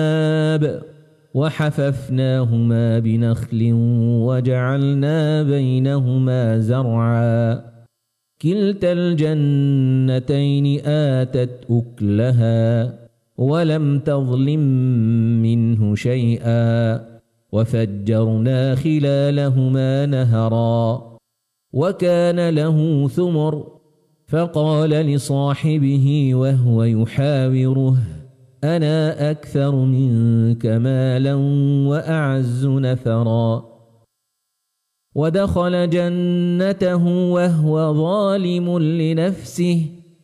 وحففناهما بنخل وجعلنا بينهما زرعا كلتا الجنتين آتت أكلها ولم تظلم منه شيئا وفجرنا خلالهما نهرا وكان له ثمر فقال لصاحبه وهو يحاوره أنا أكثر منك مالا وأعز نفرا ودخل جنته وهو ظالم لنفسه